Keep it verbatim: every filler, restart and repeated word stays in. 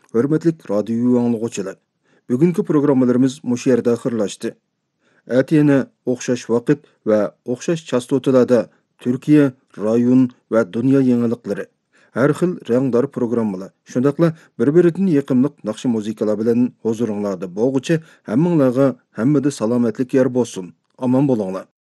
Hörmetlik radyo anlıqçılar. Bugünkü programmalarımız muş yerdə axırlaşdı. Әti yana o'xshash vaqt va o'xshash chastotalarda Turkiya, rayon va dunyo yangiliklari. Har xil rangdor programmalar. Shundaqla bir-biridan yaqinliq naqshi muzikalar bilan huzuringlarda bo'lguchi hammanglarga hammada salomatlik yer bo'lsin. Aman bo'linglar.